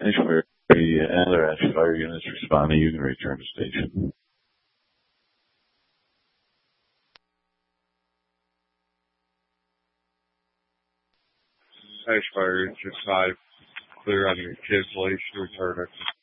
Ashfire, other Ashfire units responding. You can return to station. Ashfire, Engine 5, clear on your cancellation, return exit